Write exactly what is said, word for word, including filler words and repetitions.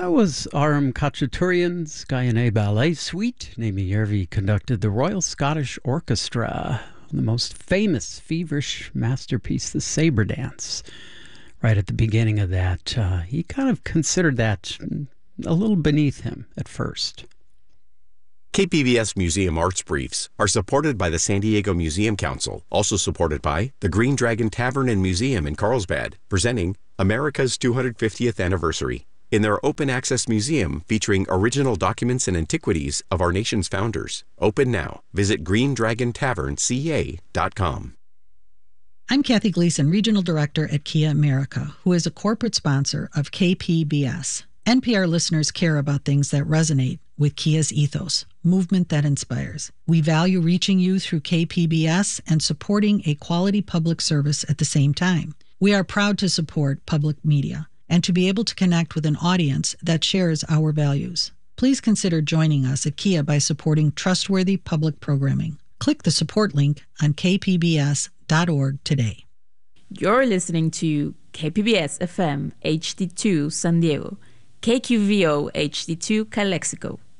That was Aram Khachaturian's Guyane Ballet Suite. Naomi Järvi conducted the Royal Scottish Orchestra, the most famous feverish masterpiece, the Sabre Dance. Right at the beginning of that, uh, he kind of considered that a little beneath him at first. K P B S Museum Arts Briefs are supported by the San Diego Museum Council, also supported by the Green Dragon Tavern and Museum in Carlsbad, presenting America's two hundred fiftieth Anniversary in their open access museum featuring original documents and antiquities of our nation's founders. Open now. Visit green dragon tavern c a dot com. I'm Kathy Gleason, Regional Director at Kia America, who is a corporate sponsor of K P B S. N P R listeners care about things that resonate with Kia's ethos, movement that inspires. We value reaching you through K P B S and supporting a quality public service at the same time. We are proud to support public media and to be able to connect with an audience that shares our values. Please consider joining us at Kia by supporting trustworthy public programming. Click the support link on k p b s dot org today. You're listening to K P B S F M H D two San Diego, K Q V O H D two Calexico.